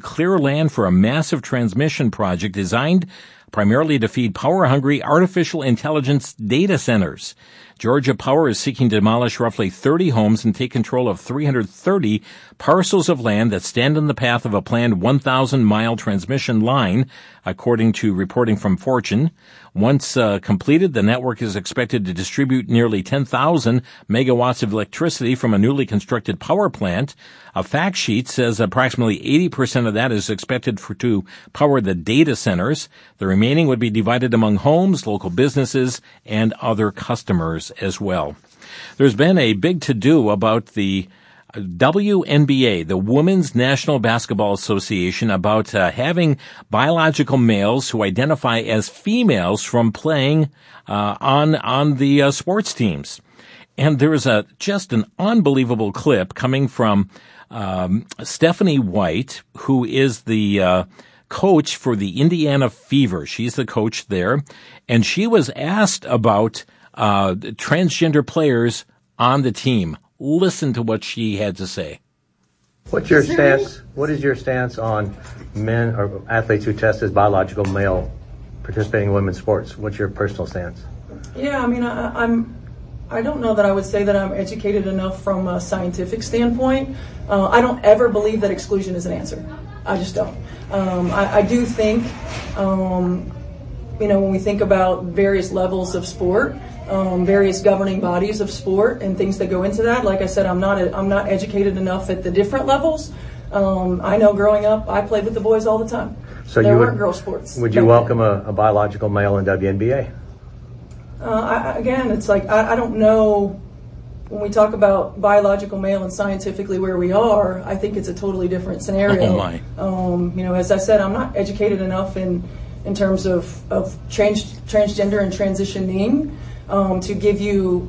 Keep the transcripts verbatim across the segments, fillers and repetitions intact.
clear land for a massive transmission project designed primarily to feed power-hungry artificial intelligence data centers. Georgia Power is seeking to demolish roughly thirty homes and take control of three hundred thirty parcels of land that stand in the path of a planned one thousand mile transmission line, according to reporting from Fortune. Once uh, completed, the network is expected to distribute nearly ten thousand megawatts of electricity from a newly constructed power plant. A fact sheet says approximately eighty percent of that is expected for, to power the data centers. The remaining would be divided among homes, local businesses, and other customers as well. There's been a big to-do about the W N B A, the Women's National Basketball Association, about uh, having biological males who identify as females from playing uh, on on the uh, sports teams. And there is a just an unbelievable clip coming from um, Stephanie White, who is the uh, coach for the Indiana Fever. She's the coach there, and she was asked about uh, transgender players on the team. Listen to what she had to say. What's your stance? What is your stance on men or athletes who test as biological male participating in women's sports? What's your personal stance? Yeah, I mean, I, I'm. I don't know that I would say that I'm educated enough from a scientific standpoint. Uh, I don't ever believe that exclusion is an answer. I just don't. Um, I, I do think, um, you know, when we think about various levels of sport. Um, various governing bodies of sport and things that go into that. Like I said, I'm not a, I'm not educated enough at the different levels. Um, I know growing up, I played with the boys all the time. So there you weren't would, girl sports. Would you welcome a, a biological male in W N B A? Uh, I, again, it's like I, I don't know. When we talk about biological male and scientifically where we are, I think it's a totally different scenario. Oh my. Um, you know, as I said, I'm not educated enough in in terms of of trans, transgender and transitioning. Um, to give you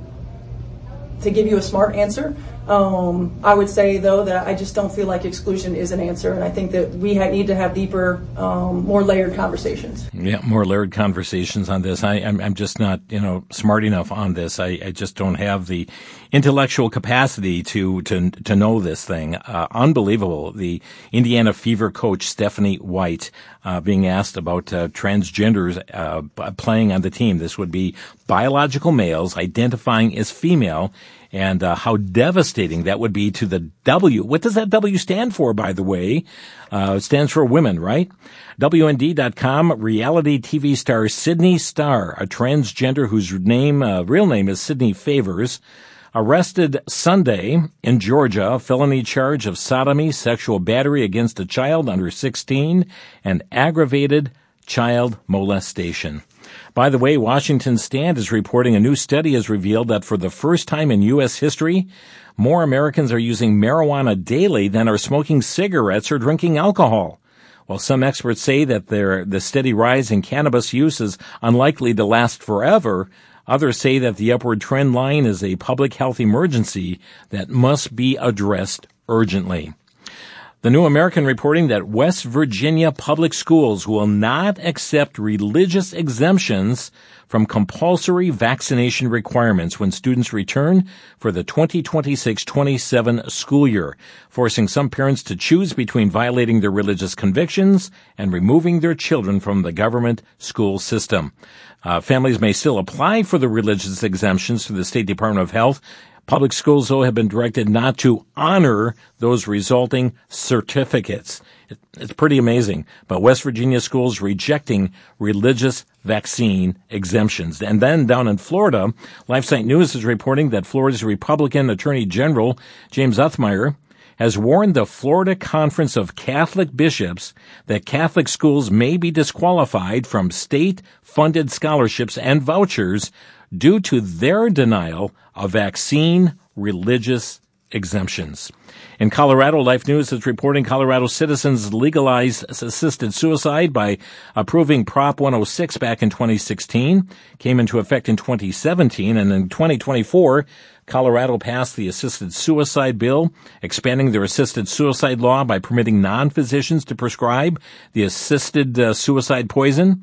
to give you a smart answer. Um, I would say, though, that I just don't feel like exclusion is an answer, and I think that we ha- need to have deeper, um, more layered conversations. Yeah, more layered conversations on this. I, I'm, I'm just not, you know, smart enough on this. I, I just don't have the intellectual capacity to to to know this thing. Uh, unbelievable. The Indiana Fever coach Stephanie White uh, being asked about uh, transgenders uh, playing on the team. This would be biological males identifying as female. And uh, how devastating that would be to the W. What does that W stand for, by the way? Uh, it stands for women, right? W N D dot com, reality T V star Sydney Starr, a transgender whose name, uh, real name is Sydney Favors, arrested Sunday in Georgia, a felony charge of sodomy, sexual battery against a child under sixteen, and aggravated child molestation. By the way, Washington Stand is reporting a new study has revealed that for the first time in U S history, more Americans are using marijuana daily than are smoking cigarettes or drinking alcohol. While some experts say that there, the steady rise in cannabis use is unlikely to last forever, others say that the upward trend line is a public health emergency that must be addressed urgently. The New American reporting that West Virginia public schools will not accept religious exemptions from compulsory vaccination requirements when students return for the twenty twenty-six twenty-seven school year, forcing some parents to choose between violating their religious convictions and removing their children from the government school system. Uh, families may still apply for the religious exemptions through the State Department of Health. Public schools, though, have been directed not to honor those resulting certificates. It's pretty amazing. But West Virginia schools rejecting religious vaccine exemptions. And then down in Florida, LifeSite News is reporting that Florida's Republican Attorney General, James Othmeyer, has warned the Florida Conference of Catholic Bishops that Catholic schools may be disqualified from state-funded scholarships and vouchers due to their denial of vaccine religious exemptions. In Colorado, Life News is reporting Colorado citizens legalized assisted suicide by approving Prop one oh six back in twenty sixteen, came into effect in twenty seventeen, and in twenty twenty-four, Colorado passed the assisted suicide bill, expanding their assisted suicide law by permitting non-physicians to prescribe the assisted uh, suicide poison.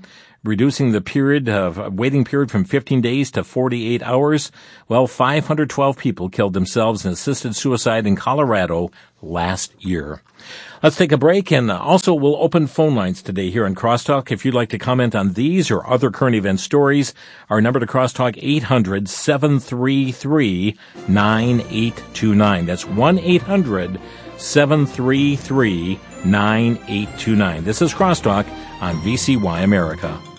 reducing the period of waiting period from fifteen days to forty-eight hours. Well, five hundred twelve people killed themselves in assisted suicide in Colorado last year. Let's take a break, and also we'll open phone lines today here in Crosstalk. If you'd like to comment on these or other current event stories, our number to Crosstalk, eight hundred, seven three three, nine eight two nine. That's one eight hundred, seven three three, nine eight two nine. This is Crosstalk on V C Y America.